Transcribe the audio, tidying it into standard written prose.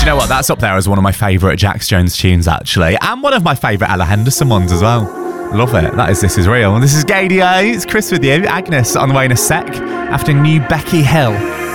know what? That's up there as one of my favourite Jax Jones tunes, actually. And one of my favourite Ella Henderson ones as well. Love it. That is This Is Real. This is Gaydio. It's Chris with you. Agnes on the way in a sec after New Becky Hill.